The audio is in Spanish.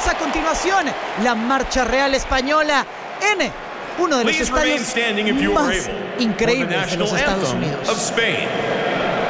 a continuación la Marcha Real Española en uno de los estadios más increíbles de los Estados Unidos.